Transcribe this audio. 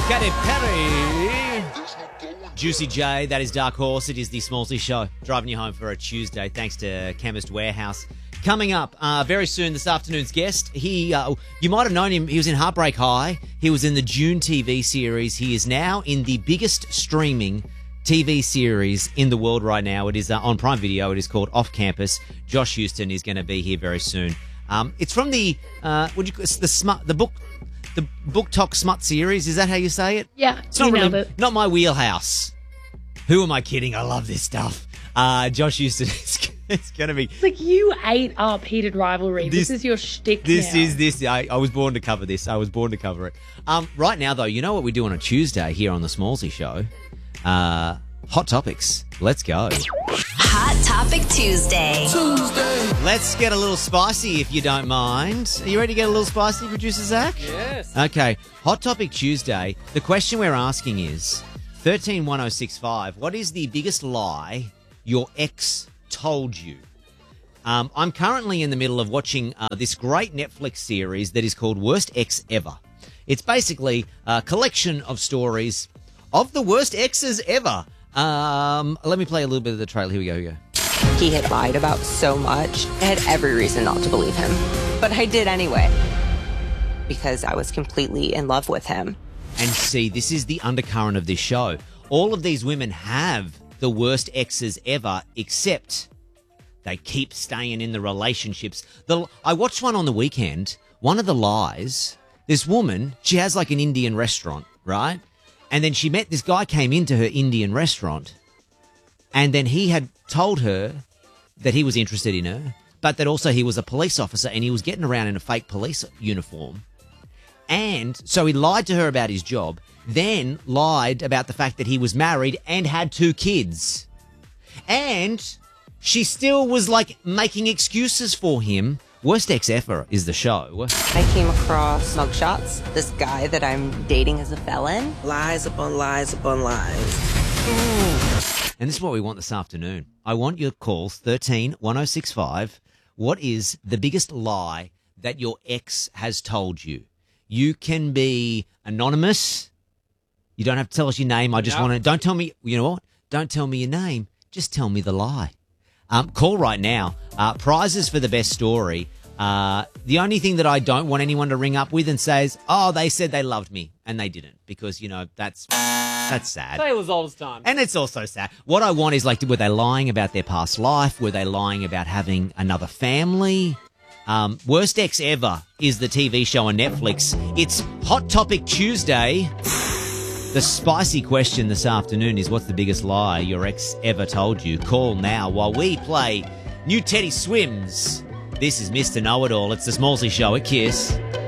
Katy Perry. Juicy J, that is Dark Horse. It is the Smallsy Show, driving you home for a Tuesday, thanks to Chemist Warehouse. Coming up very soon, this afternoon's guest, you might have known him. He was in Heartbreak High. He was in the June TV series. He is now in the biggest streaming TV series in the world right now. It is on Prime Video. It is called Off Campus. Josh Houston is going to be here very soon. It's from the the Book Talk Smut series. Is that how you say it? Yeah, it's not really not my wheelhouse. Who am I kidding? I love this stuff. Josh Houston it's going to be... It's like you ate up Heated Rivalry. This is your shtick now. I was born to cover this. I was born to cover it. Right now, though, you know what we do on a Tuesday here on the Smallsy Show? Hot Topics. Let's go. Hot Topic Tuesday. Let's get a little spicy, if you don't mind. Are you ready to get a little spicy, Producer Zach? Yes. Okay. Hot Topic Tuesday. The question we're asking is, 131065, what is the biggest lie your ex told you? I'm currently in the middle of watching this great Netflix series that is called Worst Ex Ever. It's basically a collection of stories of the worst exes ever. Let me play a little bit of the trailer. Here we go. He had lied about so much. I had every reason not to believe him. But I did anyway. Because I was completely in love with him. And see, this is the undercurrent of this show. All of these women have the worst exes ever, except they keep staying in the relationships. I watched one on the weekend. One of the lies, this woman, she has like an Indian restaurant, right? And then she met this guy, came into her Indian restaurant, and then he had told her that he was interested in her, but that also he was a police officer and he was getting around in a fake police uniform. And so he lied to her about his job, then lied about the fact that he was married and had 2 kids. And she still was like making excuses for him. Worst Ex Ever is the show. I came across mugshots. This guy that I'm dating is a felon. Lies upon lies upon lies. And this is what we want this afternoon. I want your calls, 131065. What is the biggest lie that your ex has told you? You can be anonymous. You don't have to tell us your name. I just want to... Don't tell me... You know what? Don't tell me your name. Just tell me the lie. Call right now. Prizes for the best story. The only thing that I don't want anyone to ring up with and says, oh, they said they loved me, and they didn't, because, you know, that's sad. Tale as old as time. And it's also sad. What I want is, like, were they lying about their past life? Were they lying about having another family? Worst Ex Ever is the TV show on Netflix. It's Hot Topic Tuesday. The spicy question this afternoon is, what's the biggest lie your ex ever told you? Call now while we play New Teddy Swims. This is Mr. Know-It-All. It's the Smallsy Show at Kiss.